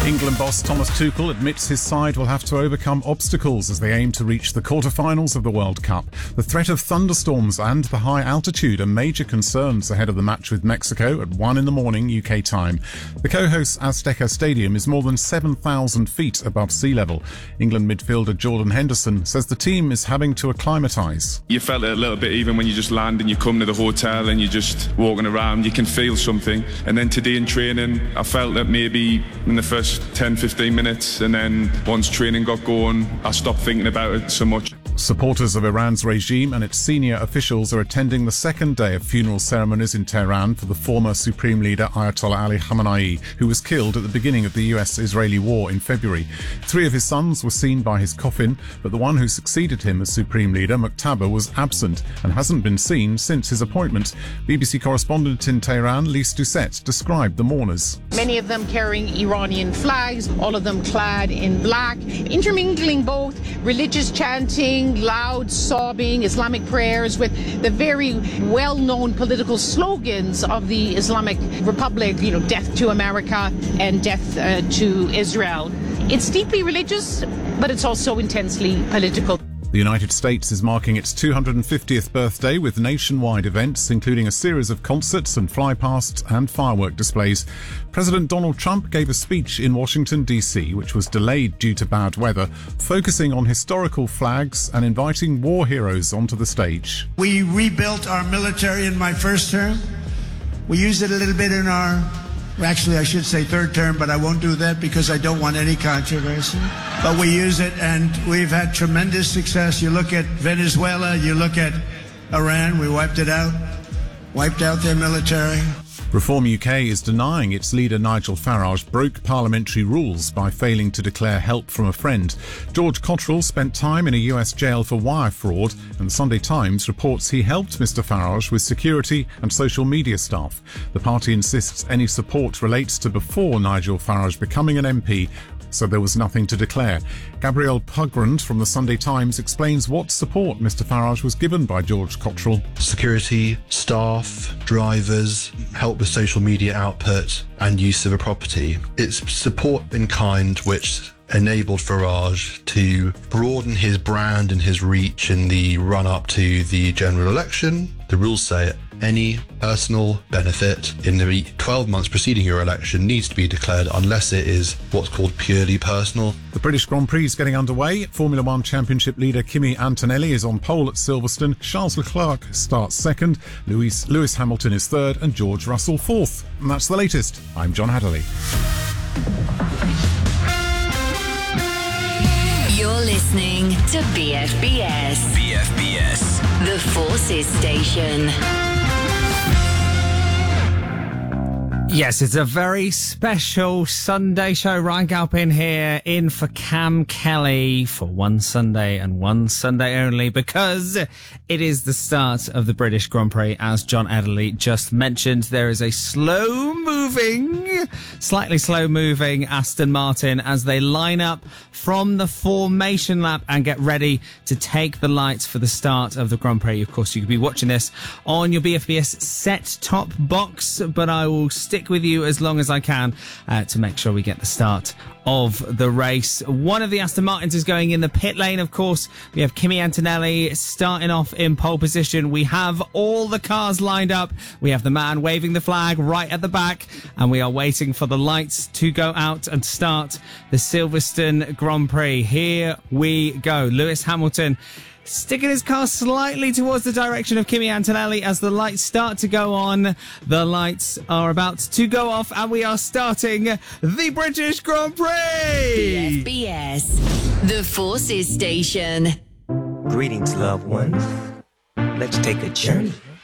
England boss Thomas Tuchel admits his side will have to overcome obstacles as they aim to reach the quarter-finals of the World Cup. The threat of thunderstorms and the high altitude are major concerns ahead of the match with Mexico at 1 a.m. UK time. The co-host Azteca Stadium is more than 7,000 feet above sea level. England midfielder Jordan Henderson says the team is having to acclimatise. You felt it a little bit even when you just land and you come to the hotel and you're just walking around, you can feel something. And then today in training, I felt that maybe in the first 10-15 minutes, and then once training got going, I stopped thinking about it so much. Supporters of Iran's regime and its senior officials are attending the second day of funeral ceremonies in Tehran for the former Supreme Leader Ayatollah Ali Khamenei, who was killed at the beginning of the US-Israeli war in February. 3 of his sons were seen by his coffin, but the one who succeeded him as Supreme Leader, Muqtada, was absent and hasn't been seen since his appointment. BBC correspondent in Tehran, Lise Doucette, described the mourners. Many of them carrying Iranian flags, all of them clad in black, intermingling both religious chanting, loud sobbing, Islamic prayers with the very well-known political slogans of the Islamic Republic, death to America and death to Israel. It's deeply religious, but it's also intensely political. The United States is marking its 250th birthday with nationwide events, including a series of concerts and flypasts and firework displays. President Donald Trump gave a speech in Washington, D.C., which was delayed due to bad weather, focusing on historical flags and inviting war heroes onto the stage. We rebuilt our military in my first term. We used it a little bit in our... Actually, I should say third term, but I won't do that because I don't want any controversy. But we use it, and we've had tremendous success. You look at Venezuela, you look at Iran, we wiped out their military. Reform UK is denying its leader Nigel Farage broke parliamentary rules by failing to declare help from a friend. George Cottrell spent time in a US jail for wire fraud, and the Sunday Times reports he helped Mr Farage with security and social media staff. The party insists any support relates to before Nigel Farage becoming an MP, so there was nothing to declare. Gabrielle Pugrand from the Sunday Times explains what support Mr Farage was given by George Cottrell. Security, staff, drivers, help with social media output and use of a property. It's support in kind which enabled Farage to broaden his brand and his reach in the run-up to the general election. The rules say any personal benefit in the 12 months preceding your election needs to be declared unless it is what's called purely personal. The British Grand Prix is getting underway. Formula One Championship leader Kimi Antonelli is on pole at Silverstone. Charles Leclerc starts second. Lewis Hamilton is third and George Russell fourth. And that's the latest. I'm John Hadley. You're listening to BFBS. BFBS. The Forces Station. Yes, it's a very special Sunday show. Ryan Galpin here, in for Cam Kelly for one Sunday and one Sunday only, because it is the start of the British Grand Prix. As John Adderley just mentioned, there is a slightly slow-moving Aston Martin as they line up from the formation lap and get ready to take the lights for the start of the Grand Prix. Of course, you could be watching this on your BFBS set-top box, but I will stick with you as long as I can to make sure we get the start of the race. One of the Aston Martins is going in the pit lane, of course. We have Kimi Antonelli starting off in pole position. We have all the cars lined up. We have the man waving the flag right at the back, and we are waiting for the lights to go out and start the Silverstone Grand Prix. Here we go. Lewis Hamilton sticking his car slightly towards the direction of Kimi Antonelli as the lights start to go on. The lights are about to go off, and we are starting the British Grand Prix! BFBS, the Forces Station. Greetings, loved ones. Let's take a journey